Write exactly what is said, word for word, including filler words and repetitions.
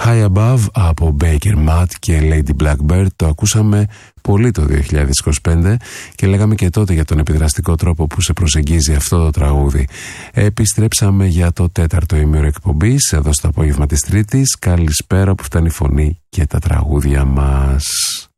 High Above από Baker Matt και Lady Blackbird. Το ακούσαμε πολύ το δύο χιλιάδες είκοσι πέντε και λέγαμε και τότε για τον επιδραστικό τρόπο που σε προσεγγίζει αυτό το τραγούδι. Επιστρέψαμε για το τέταρτο ημίωρο εκπομπής εδώ στο απόγευμα της Τρίτης. Καλησπέρα, που φτάνει η φωνή και τα τραγούδια μας.